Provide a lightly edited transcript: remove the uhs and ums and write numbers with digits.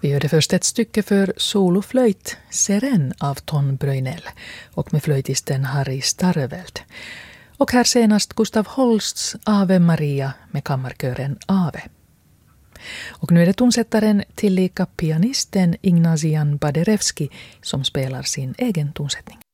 Vi hörde först ett stycke för soloflöjt, Seren av Ton Bröjnell och med flöjtisten Harry Starreveld. Och här senast Gustav Holsts Ave Maria med kammarkören Ave. Och nu är det tonsättaren tillika pianisten Ignazian Baderewski som spelar sin egen tonsättning.